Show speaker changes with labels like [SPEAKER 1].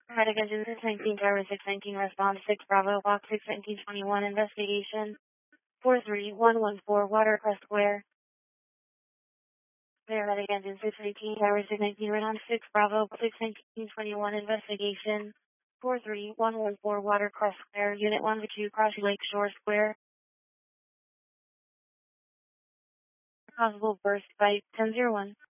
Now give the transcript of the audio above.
[SPEAKER 1] Medic Engine 619 Tower 619 response 6 Bravo Walk 61921 investigation 43114 Watercrest Square. Medic Engine 619 Tower 619 response 6 Bravo 61921 investigation 43114 Watercrest Square. Unit 1 to 2 Crossy Lake Shore Square. Possible burst by 1001.